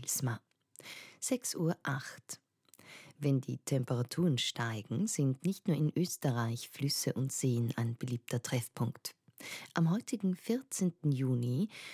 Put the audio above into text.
Bylsma. 6:08 Uhr. Wenn die Temperaturen steigen, sind nicht nur in Österreich Flüsse und Seen ein beliebter Treffpunkt. Am heutigen 14. Juni